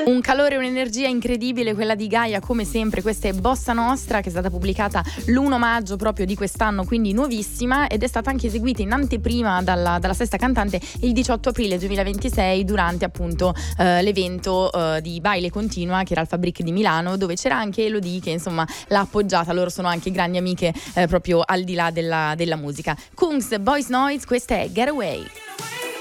Un calore e un'energia incredibile quella di Gaia, come sempre. Questa è Bossa Nostra, che è stata pubblicata l'1 maggio proprio di quest'anno, quindi nuovissima, ed è stata anche eseguita in anteprima dalla Sesta Cantante il 18 aprile 2026 durante appunto l'evento di Baile Continua, che era al Fabric di Milano, dove c'era anche Elodie che insomma l'ha appoggiata. Loro sono anche grandi amiche proprio al di là della musica. Kungs, Boys Noise, questa è Getaway.